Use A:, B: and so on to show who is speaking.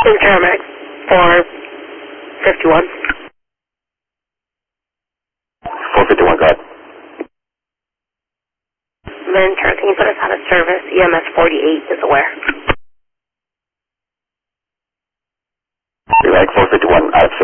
A: This is paramedic 451.
B: 451, go ahead.
A: Ventura, can you put us out of service? EMS 48 is aware.
B: Paramedic 451 out of service.